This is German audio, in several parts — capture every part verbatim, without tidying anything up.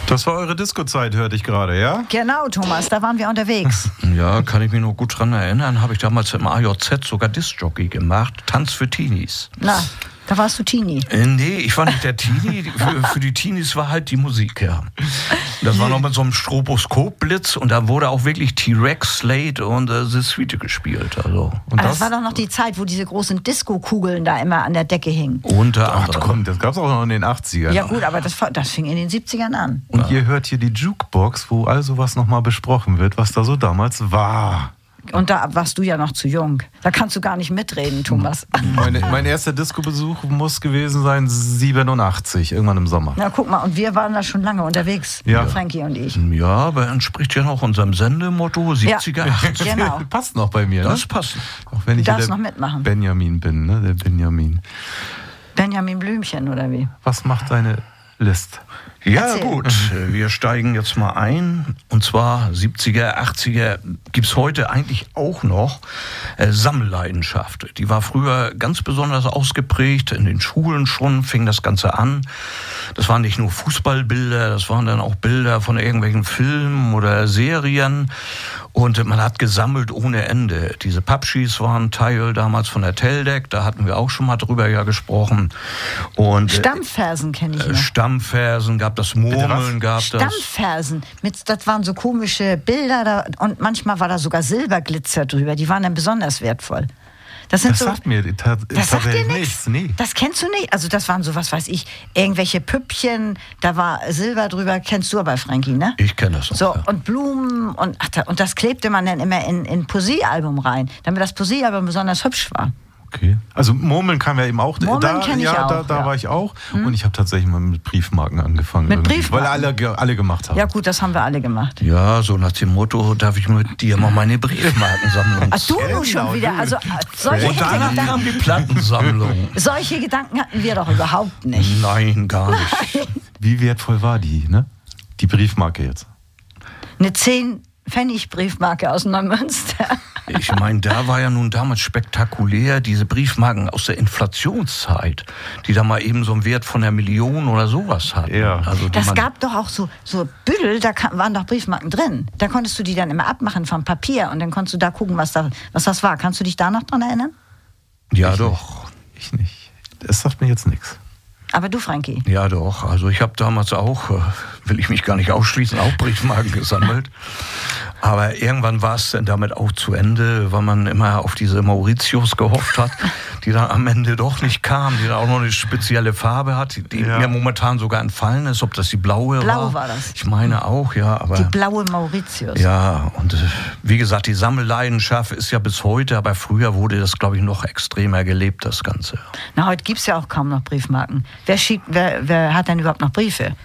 Das war eure Disco-Zeit, hörte ich gerade, ja? Genau, Thomas, da waren wir unterwegs. Ja, kann ich mich noch gut dran erinnern. Habe ich damals im A J Z sogar Disc-Jockey gemacht. Tanz für Teenies. Na, da warst du Teenie. Äh, nee, ich war nicht der Teenie. Für, für die Teenies war halt die Musik, ja. Das war noch mit so einem Stroboskopblitz und da wurde auch wirklich T-Rex, Slade und äh, The Suite gespielt. Also. Und das, das war doch noch die Zeit, wo diese großen Disco-Kugeln da immer an der Decke hingen. Unter Ach anderem. komm, das gab es auch noch in den achtzigern. Ja gut, aber das, das fing in den siebzigern an. Und ihr hört hier die Jukebox, wo all sowas nochmal besprochen wird, was da so damals war. Und da warst du ja noch zu jung. Da kannst du gar nicht mitreden, Thomas. Meine, mein erster Disco-Besuch muss gewesen sein siebenundachtzig, irgendwann im Sommer. Na guck mal, und wir waren da schon lange unterwegs, Ja. Frankie und ich. Ja, aber entspricht ja noch unserem Sendemotto siebziger, achtziger. Genau. Passt noch bei mir, ne? Das passt. Auch wenn ich Du hier darfst der noch mitmachen. Benjamin bin, ne? Der Benjamin. Benjamin Blümchen, oder wie? Was macht deine List? Ja, Erzähl. gut. Wir steigen jetzt mal ein. Und zwar siebziger, achtziger gibt's heute eigentlich auch noch äh, Sammelleidenschaft. Die war früher ganz besonders ausgeprägt. In den Schulen schon fing das Ganze an. Das waren nicht nur Fußballbilder, das waren dann auch Bilder von irgendwelchen Filmen oder Serien. Und man hat gesammelt ohne Ende. Diese Pappschis waren Teil damals von der Teldec. Da hatten wir auch schon mal drüber ja gesprochen. Und Stammfersen kenne ich äh, noch. Stammfersen gab das, Murmeln gab das. Stammfersen. Mit, das waren so komische Bilder da, und manchmal war da sogar Silberglitzer drüber. Die waren dann besonders wertvoll. Das, sind Das so, sagt mir ta- das sagt dir tatsächlich nichts. nichts. Nee. Das kennst du nicht. Also das waren so, was weiß ich, irgendwelche Püppchen, da war Silber drüber, kennst du aber, Frankie, ne? Ich kenne das noch. So, ja. und Blumen und, ach, da, und das klebte man dann immer in ein Poesiealbum rein, damit das Poesiealbum besonders hübsch war. Okay. Also Murmeln kam ja eben auch. Murmeln da, kenn ich ja, auch, da, da ja. war ich auch. Und ich habe tatsächlich mal mit Briefmarken angefangen. Mit irgendwie, Briefmarken? Weil alle, ge- alle gemacht haben. Ja gut, das haben wir alle gemacht. Ja, so nach dem Motto, darf ich mit dir mal meine Briefmarkensammlung Ach du Genau, nun schon wieder. du. Also äh, solche, Und danach Gedanken, kam die Plattensammlung. solche Gedanken hatten wir doch überhaupt nicht. Nein, gar nicht. Wie wertvoll war die, ne? Die Briefmarke jetzt. Eine zehn Pfennig Briefmarke aus Neumünster. Ich meine, da war ja nun damals spektakulär diese Briefmarken aus der Inflationszeit, die da mal eben so einen Wert von einer Million oder sowas hatten. Ja. Also, die Das man, gab doch auch so, so Büdel, da kam, waren doch Briefmarken drin. Da konntest du die dann immer abmachen vom Papier und dann konntest du da gucken, was, da, was das war. Kannst du dich da noch dran erinnern? Ja, Ich doch. Ich nicht. Das sagt mir jetzt nichts. Aber du, Frankie? Ja, doch. Also ich habe damals auch, äh, will ich mich gar nicht ausschließen, auch Briefmarken gesammelt. Aber irgendwann war es dann damit auch zu Ende, weil man immer auf diese Mauritius gehofft hat, die dann am Ende doch nicht kam, die dann auch noch eine spezielle Farbe hat, die Ja. mir momentan sogar entfallen ist, ob das die blaue Blau war. war das. Ich meine auch, ja. Aber Die blaue Mauritius. ja, und äh, wie gesagt, die Sammelleidenschaft ist ja bis heute, aber früher wurde das, glaube ich, noch extremer gelebt, das Ganze. Na, heute gibt es ja auch kaum noch Briefmarken. Wer, schickt, wer, wer hat denn überhaupt noch Briefe?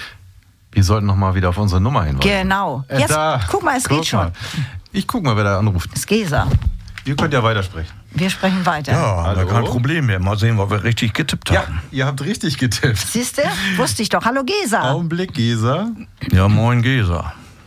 Wir sollten noch mal wieder auf unsere Nummer hinweisen. Genau. Äh, Jetzt, da. guck mal, es Guck geht schon. mal. Ich guck mal, wer da anruft. Es ist Gesa. Ihr könnt ja weitersprechen. Wir sprechen weiter. Ja, aber Hallo? kein Problem mehr. Mal sehen, ob wir richtig getippt haben. ihr habt richtig getippt. Siehst du? Wusste ich doch. Hallo Gesa. Augenblick, Gesa. Ja, moin, Gesa.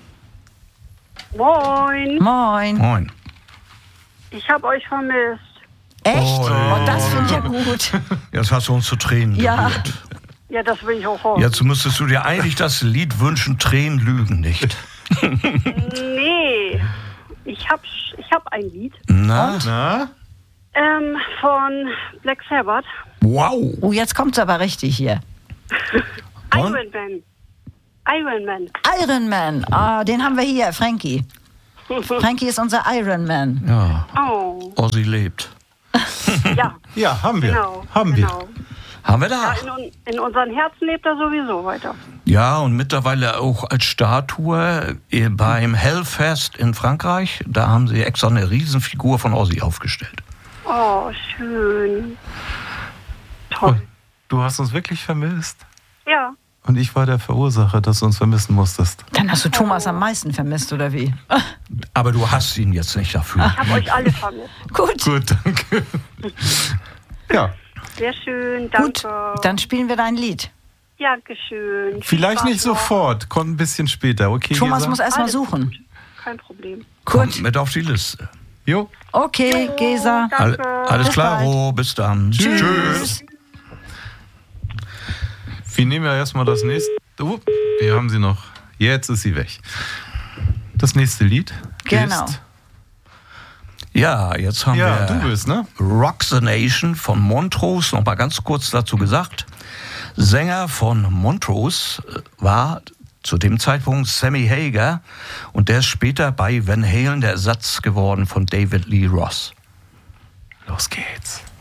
Moin, Moin. Moin. ich habe euch vermisst. Echt? Oh, Oh, das finde ich ja gut. Jetzt hast du uns zu Tränen Ja. gerührt. Ja, das will ich auch hoffen. Jetzt müsstest du dir eigentlich das Lied wünschen, Tränen lügen nicht. Nee, ich habe ich hab ein Lied Na? Na? ähm, von Black Sabbath, Wow. Oh, jetzt kommt's aber richtig hier. Und? Iron Man. Iron Man. Iron Man. Ah, den haben wir hier, Frankie. Frankie ist unser Iron Man. Ja, Oh, Ozzy lebt. ja, Ja, haben wir. genau. Haben wir. genau. Haben wir Ja, da? in, un- in unseren Herzen lebt er sowieso weiter. Ja, und mittlerweile auch als Statue äh, beim Hellfest in Frankreich. Da haben sie extra eine Riesenfigur von Ozzy aufgestellt. Oh, schön. Oh, Toll. du hast uns wirklich vermisst. Ja, Und ich war der Verursacher, dass du uns vermissen musstest. Dann hast du Thomas am meisten vermisst, oder wie? Aber du hast ihn jetzt nicht dafür. ich habe euch alle vermisst. Gut. Gut, danke. Ja, Sehr schön, Gut, danke. dann spielen wir dein Lied. Dankeschön. vielleicht Viel nicht Spaß noch. sofort, kommt ein bisschen später. Okay, Thomas Gesa? muss erst mal Alles suchen. gut. Kein Problem. Kommt mit auf die Liste. Jo. Okay, Gesa. All, Danke. alles Bis klar, bald. oh, bis dann. Tschüss. Wir nehmen ja erstmal das nächste. Oh, Wir haben sie noch. Jetzt ist sie weg. Das nächste Lied Genau. ist... Ja, jetzt haben Ja, wir du bist, ne? Rock the Nation von Montrose. Noch mal ganz kurz dazu gesagt. Sänger von Montrose war zu dem Zeitpunkt Sammy Hagar und der ist später bei Van Halen der Ersatz geworden von David Lee Roth. Los geht's.